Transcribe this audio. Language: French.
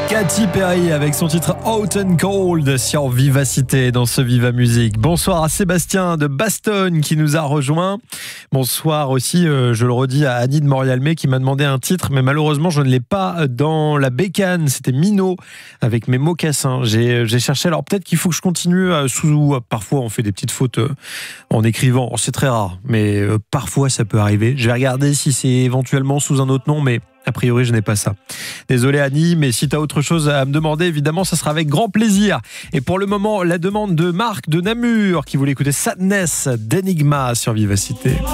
Katy Perry avec son titre Hot and Cold sur Vivacité dans ce Viva Musique. Bonsoir à Sébastien de Bastogne qui nous a rejoint. Bonsoir aussi, je le redis, à Annie de Morialmé qui m'a demandé un titre, mais malheureusement je ne l'ai pas dans la bécane. C'était Minot avec mes mocassins. J'ai cherché, alors peut-être qu'il faut que je continue parfois on fait des petites fautes en écrivant. C'est très rare, mais parfois ça peut arriver. Je vais regarder si c'est éventuellement sous un autre nom, mais a priori, je n'ai pas ça. Désolé Annie, mais si tu as autre chose à me demander, évidemment, ça sera avec grand plaisir. Et pour le moment, la demande de Marc de Namur qui voulait écouter Sadness d'Enigma sur Vivacité.